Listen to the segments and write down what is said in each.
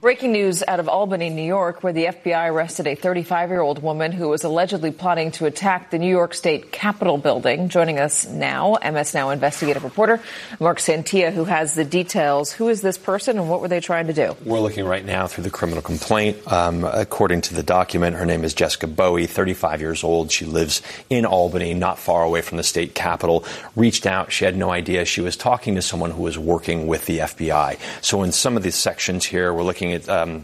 Breaking news out of Albany, New York, where the FBI arrested a 35-year-old woman who was allegedly plotting to attack the New York State Capitol building. Joining us now, MS Now investigative reporter Mark Santia, who has the details. Who is this person and what were they trying to do? We're looking right now through the criminal complaint. According to the document, her name is Jessica Bowie, 35 years old. She lives in Albany, not far away from the state capitol. Reached out. She had no idea. She was talking to someone who was working with the FBI. So in some of these sections here, we're looking at in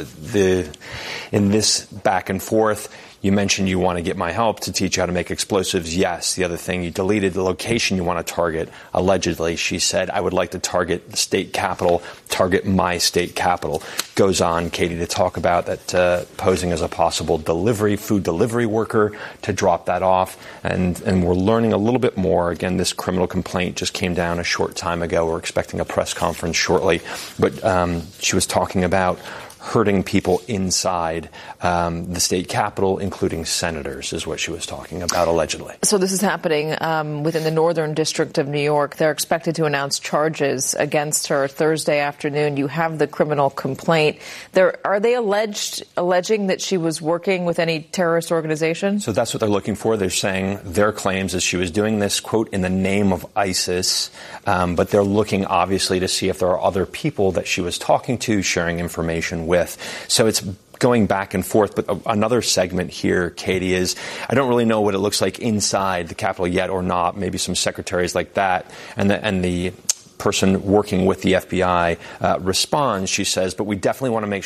this back and forth. You mentioned you want to get my help to teach you how to make explosives. Yes. The other thing, you deleted the location you want to target. Allegedly, she said, I would like to target the state capitol, target my state capitol. Goes on, Katie, to talk about that posing as a possible food delivery worker to drop that off. And we're learning a little bit more. Again, this criminal complaint just came down a short time ago. We're expecting a press conference shortly. But she was talking about hurting people inside the state capitol, including senators, is what she was talking about, allegedly. So this is happening within the Northern District of New York. They're expected to announce charges against her Thursday afternoon. You have the criminal complaint. Are they alleging that she was working with any terrorist organization? So that's what they're looking for. They're saying their claims is she was doing this, quote, in the name of ISIS. But they're looking, obviously, to see if there are other people that she was talking to, sharing information with. So it's going back and forth. But another segment here, Katie, is I don't really know what it looks like inside the Capitol yet or not. Maybe some secretaries like that. And the person working with the FBI responds. She says, but we definitely want to make